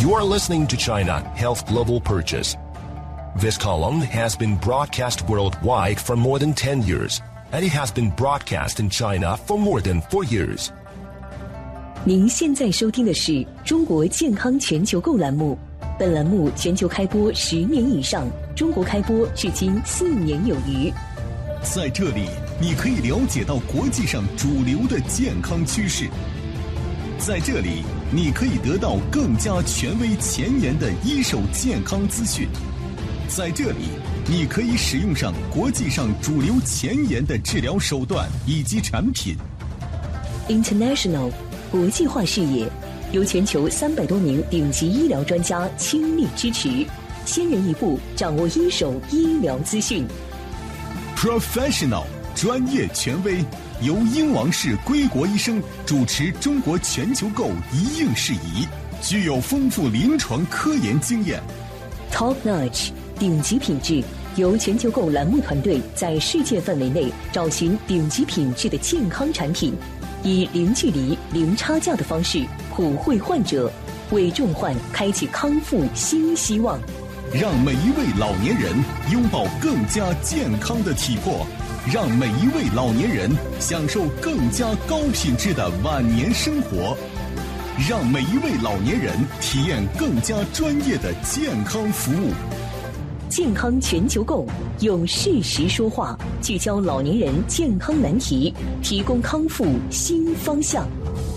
You are listening to China Health Global Purchase. This column has been broadcast worldwide for more than 10 years, and it has been broadcast in China for more than 4 years. 您现在收听的是中国健康全球购栏目，本栏目全球开播10年以上，中国开播至今4年有余。 在这里，你可以了解到国际上主流的健康趋势。在这里，你可以得到更加权威前沿的一手健康资讯。在这里，你可以使用上国际上主流前沿的治疗手段以及产品。 International 国际化视野，由全球300多名顶级医疗专家倾力支持，先人一步掌握一手医疗资讯。 Professional 专业权威，由英王氏归国医生主持中国全球购一应事宜，具有丰富临床科研经验。 Top Notch 顶级品质，由全球购栏目团队在世界范围内找寻顶级品质的健康产品，以零距离、零差价的方式普惠患者，为重患开启康复新希望。 让每一位老年人拥抱更加健康的体魄，让每一位老年人享受更加高品质的晚年生活，让每一位老年人体验更加专业的健康服务。 健康全球购，用事实说话，聚焦老年人健康难题，提供康复新方向。